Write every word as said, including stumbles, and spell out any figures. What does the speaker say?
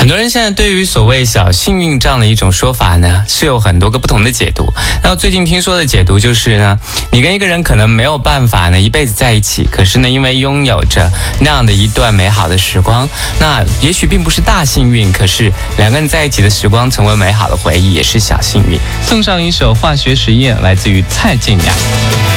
很多人现在对于所谓小幸运这样的一种说法呢，是有很多个不同的解读。那最近听说的解读就是呢，你跟一个人可能没有办法呢一辈子在一起，可是呢因为拥有着那样的一段美好的时光，那也许并不是大幸运，可是两个人在一起的时光成为美好的回忆，也是小幸运。送上一首化学实验，来自于蔡健雅。